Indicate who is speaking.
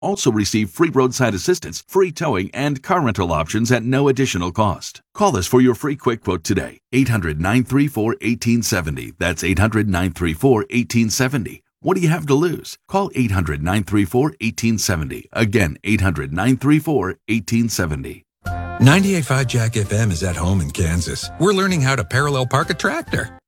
Speaker 1: Also receive free roadside assistance, free towing, and car rental options at no additional cost. Call us for your free quick quote today. 800-934-1870. That's 800-934-1870. What do you have to lose? Call 800-934-1870. Again, 800-934-1870.
Speaker 2: 98.5 Jack FM is at home in Kansas. We're learning how to parallel park a tractor.